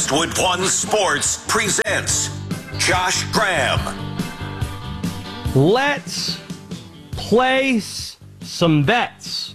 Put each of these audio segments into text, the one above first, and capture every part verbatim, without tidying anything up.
Westwood One Sports presents Josh Graham. Let's place some bets.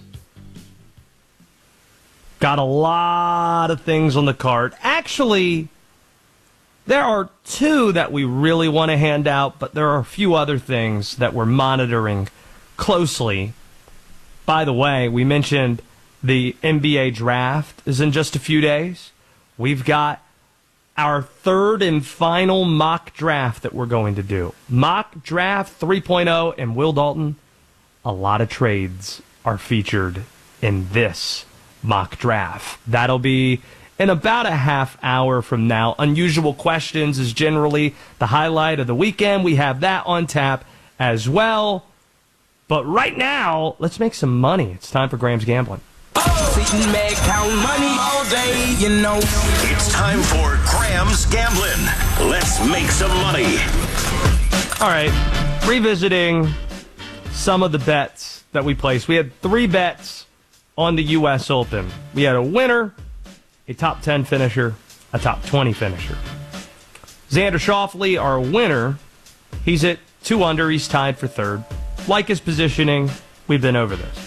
Got a lot of things on the card. Actually, there are two that we really want to hand out, but there are a few other things that we're monitoring closely. By the way, we mentioned the N B A draft is in just a few days. We've got our third and final mock draft that we're going to do. Mock draft three point oh, and Will Dalton, a lot of trades are featured in this mock draft. That'll be in about a half hour from now. Unusual Questions is generally the highlight of the weekend. We have that on tap as well. But right now, let's make some money. It's time for Graham's Gambling. Sitting back, count money all day, you know. It's time for Graham's Gambling. Let's make some money. All right, revisiting some of the bets that we placed. We had three bets on the U S Open. We had a winner, a top ten finisher, a top twenty finisher. Xander Schauffele, our winner, he's at two under. He's tied for third. Like his positioning, we've been over this.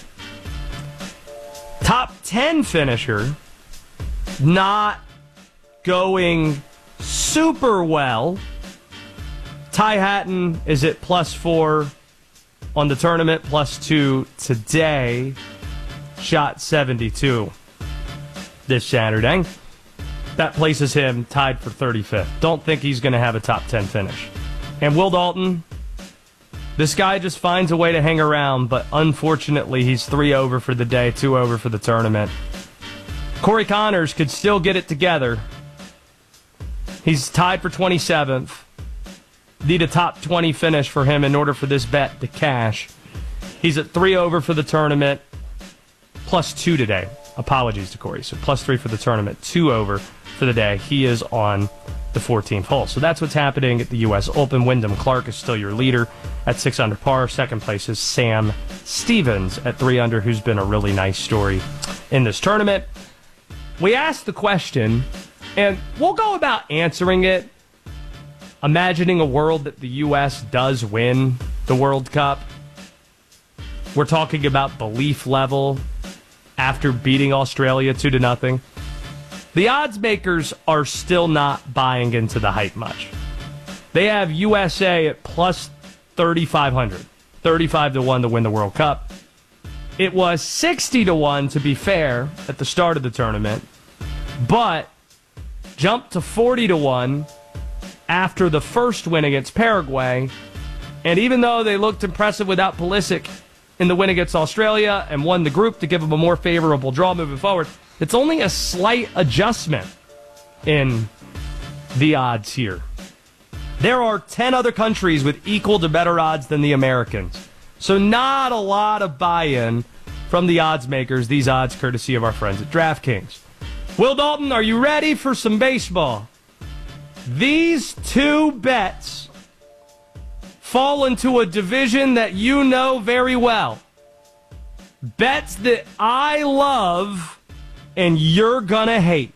Top ten finisher, not going super well. Ty Hatton is at plus four on the tournament, plus two today. Shot seventy-two this Saturday. That places him tied for thirty-fifth. Don't think he's going to have a top ten finish. And Will Dalton, this guy just finds a way to hang around, but unfortunately he's three over for the day, two over for the tournament. Corey Connors could still get it together. He's tied for twenty-seventh. Need a top twenty finish for him in order for this bet to cash. He's at three over for the tournament, plus two today. Apologies to Corey. So plus three for the tournament, two over for the day. He is on the fourteenth hole. So that's what's happening at the U S Open. Wyndham Clark is still your leader at six under par. Second place is Sam Stevens at three under, who's been a really nice story in this tournament. We asked the question, and we'll go about answering it, imagining a world that the U S does win the World Cup. We're talking about belief level after beating Australia two to nothing. The odds makers are still not buying into the hype much. They have U S A at plus thirty-five hundred, thirty-five to one to win the World Cup. It was sixty to one, to be fair, at the start of the tournament, but jumped to forty to one after the first win against Paraguay. And even though they looked impressive without Pulisic in the win against Australia and won the group to give them a more favorable draw moving forward, it's only a slight adjustment in the odds here. There are ten other countries with equal to better odds than the Americans. So not a lot of buy-in from the odds makers. These odds courtesy of our friends at DraftKings. Will Dalton, are you ready for some baseball? These two bets fall into a division that you know very well. Bets that I love and you're gonna hate.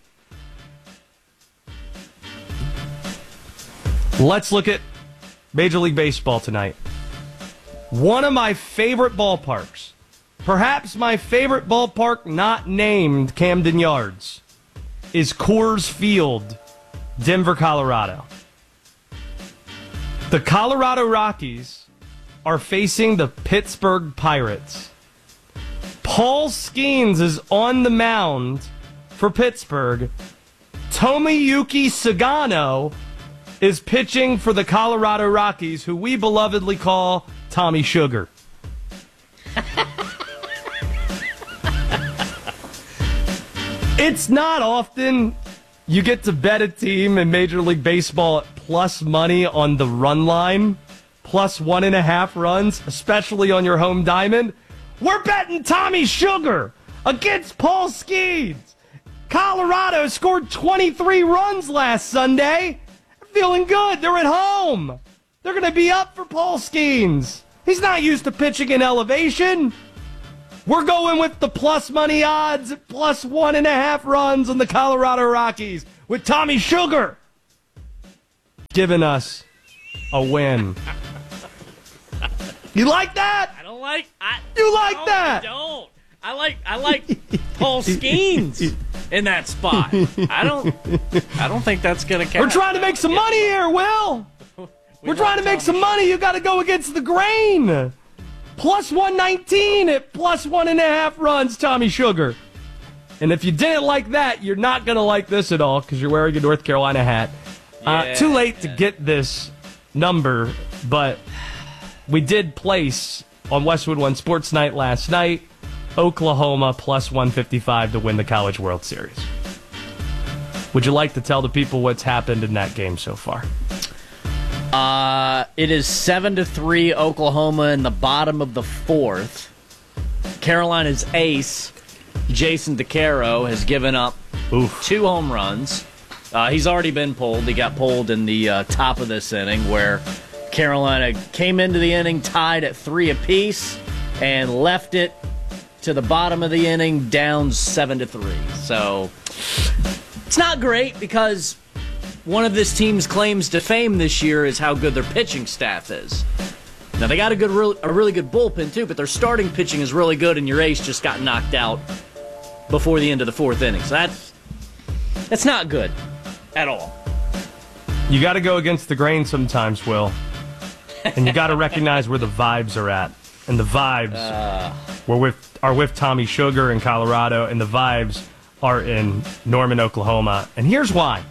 Let's look at Major League Baseball tonight. One of my favorite ballparks, perhaps my favorite ballpark not named Camden Yards, is Coors Field, Denver, Colorado. The Colorado Rockies are facing the Pittsburgh Pirates. Paul Skeens is on the mound for Pittsburgh. Tomoyuki Sagano is pitching for the Colorado Rockies, who we belovedly call Tommy Sugar. It's not often you get to bet a team in Major League Baseball at plus money on the run line, plus one and a half runs, especially on your home diamond. We're betting Tommy Sugar against Paul Skeens. Colorado scored twenty-three runs last Sunday. They're feeling good. They're at home. They're going to be up for Paul Skeens. He's not used to pitching in elevation. We're going with the plus money odds at plus one and a half runs on the Colorado Rockies with Tommy Sugar giving us a win. You like that? I don't like. I, You like no, that? I don't. I like. I like Paul Skeens in that spot. I don't. I don't think that's gonna count. We're trying to make some money here, Will. We're trying to make some money. You got to go against the grain. Plus one nineteen at plus one and a half runs, Tommy Sugar. And if you didn't like that, you're not going to like this at all because you're wearing a North Carolina hat. Uh, Yeah. too late to get this number, but we did place on Westwood One Sports Night last night, Oklahoma plus one fifty-five to win the College World Series. Would you like to tell the people what's happened in that game so far? Uh, it is seven to three Oklahoma in the bottom of the fourth. Carolina's ace, Jason DeCaro, has given up Oof. two home runs. Uh, he's already been pulled. He got pulled in the uh, top of this inning where Carolina came into the inning tied at three apiece and left it to the bottom of the inning down seven to three. So it's not great because one of this team's claims to fame this year is how good their pitching staff is. Now, they got a good, a really good bullpen, too, but their starting pitching is really good, and your ace just got knocked out before the end of the fourth inning. So that's, that's not good at all. You got to go against the grain sometimes, Will. And you got to recognize where the vibes are at. And the vibes uh, were with, are with Tommy Sugar in Colorado, and the vibes are in Norman, Oklahoma. And here's why.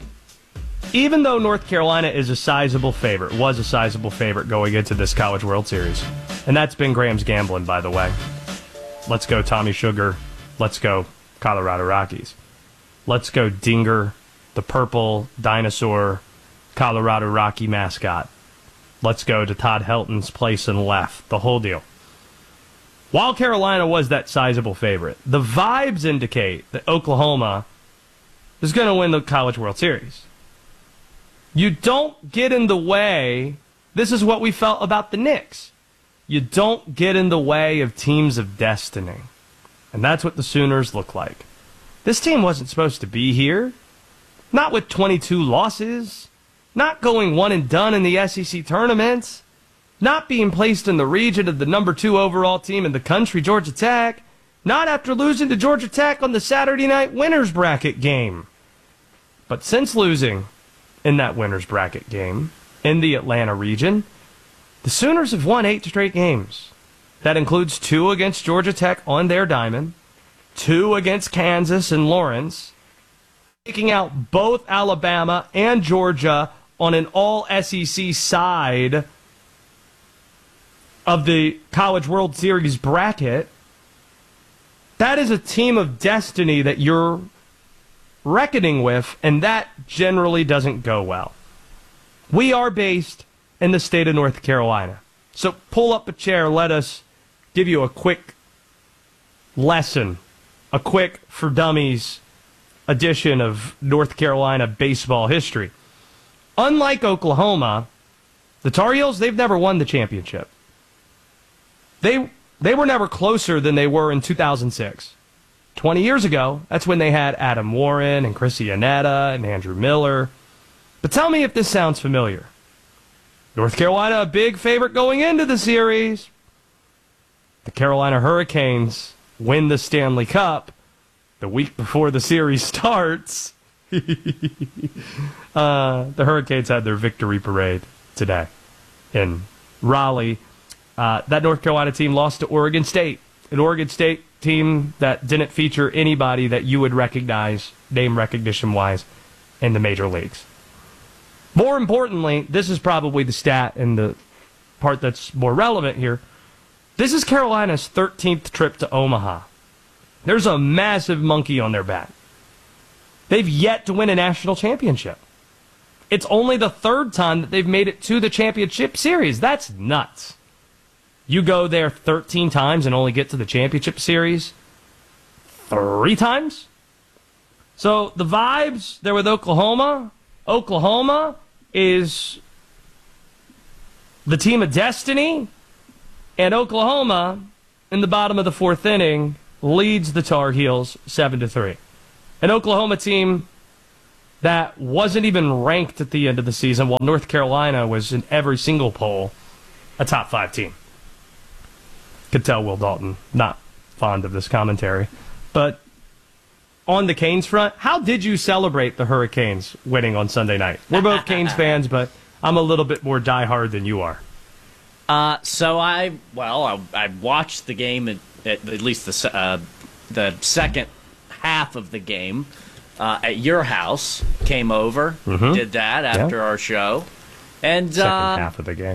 Even though North Carolina is a sizable favorite, was a sizable favorite going into this College World Series, and that's been Graham's gambling, by the way. Let's go Tommy Sugar. Let's go Colorado Rockies. Let's go Dinger, the purple dinosaur Colorado Rocky mascot. Let's go to Todd Helton's place in left, the whole deal. While Carolina was that sizable favorite, the vibes indicate that Oklahoma is going to win the College World Series. You don't get in the way. This is what we felt about the Knicks. You don't get in the way of teams of destiny. And that's what the Sooners look like. This team wasn't supposed to be here. Not with twenty-two losses. Not going one and done in the S E C tournaments. Not being placed in the region of the number two overall team in the country, Georgia Tech. Not after losing to Georgia Tech on the Saturday night winners bracket game. But since losing in that winners bracket game in the Atlanta region, the Sooners have won eight straight games. That includes two against Georgia Tech on their diamond, two against Kansas and Lawrence, taking out both Alabama and Georgia on an all S E C side of the College World Series bracket. That is a team of destiny that you're reckoning with, and that generally doesn't go well. We are based in the state of North Carolina. So pull up a chair, let us give you a quick lesson, a quick for dummies edition of North Carolina baseball history. Unlike Oklahoma, the Tar Heels, they've never won the championship. They they were never closer than they were in two thousand six. twenty years ago, that's when they had Adam Warren and Chris Iannetta and Andrew Miller. But tell me if this sounds familiar. North Carolina, a big favorite going into the series. The Carolina Hurricanes win the Stanley Cup the week before the series starts. uh, the Hurricanes had their victory parade today in Raleigh. Uh, that North Carolina team lost to Oregon State. An Oregon State team that didn't feature anybody that you would recognize, name recognition-wise, in the major leagues. More importantly, this is probably the stat and the part that's more relevant here. This is Carolina's thirteenth trip to Omaha. There's a massive monkey on their back. They've yet to win a national championship. It's only the third time that they've made it to the championship series. That's nuts. You go there thirteen times and only get to the championship series three times? So the vibes, they're with Oklahoma. Oklahoma is the team of destiny. And Oklahoma in the bottom of the fourth inning, leads the Tar Heels seven to three. An Oklahoma team that wasn't even ranked at the end of the season, while North Carolina was in every single poll a top five team. Could tell Will Dalton not fond of this commentary. But on the Canes front, how did you celebrate the Hurricanes winning on Sunday night? We're both Canes fans, but I'm a little bit more diehard than you are. Uh, so I, well, I, I watched the game at, at, at least the se- uh, the second half of the game uh, at your house. Came over, Mhm. did that after Yeah. our show, and Second uh, half of the game.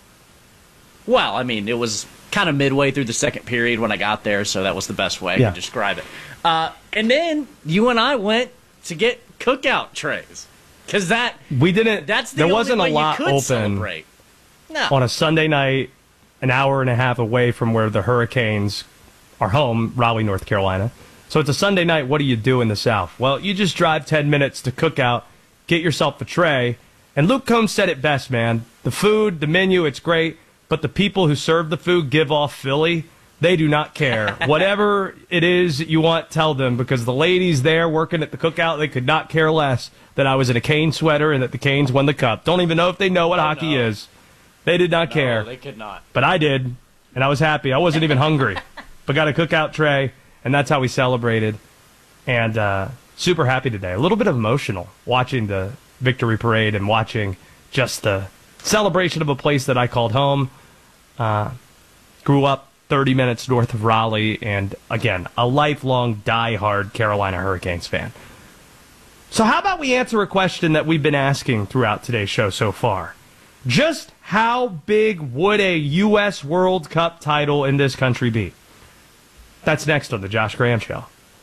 well, I mean, it was kind of midway through the second period when I got there, so that was the best way Yeah. to describe it. Uh, and then you and I went to get cookout trays because that We didn't. that's the there only wasn't way a lot you could open celebrate. No. on a Sunday night, an hour and a half away from where the Hurricanes are home, Raleigh, North Carolina. So it's a Sunday night. What do you do in the South? Well, you just drive ten minutes to Cookout, get yourself a tray. And Luke Combs said it best, man. The food, the menu, it's great. But the people who serve the food give off Philly. They do not care. Whatever it is that you want, tell them. Because the ladies there working at the Cookout, they could not care less that I was in a Cane sweater and that the Canes won the cup. Don't even know if they know what Oh, hockey no. is. They did not No, care. they could not. But I did, and I was happy. I wasn't even hungry, but got a cookout tray, and that's how we celebrated. And uh, super happy today. A little bit emotional watching the victory parade and watching just the celebration of a place that I called home. Uh, grew up thirty minutes north of Raleigh, and again, a lifelong die-hard Carolina Hurricanes fan. So how about we answer a question that we've been asking throughout today's show so far? Just how big would a U S World Cup title in this country be? That's next on the Josh Graham Show.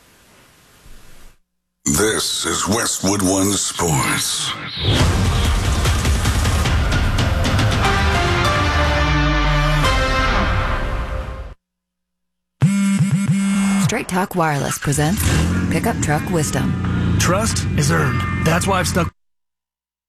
This is Westwood One Sports. Straight Talk Wireless presents Pickup Truck Wisdom. Trust is earned. That's why I've stuck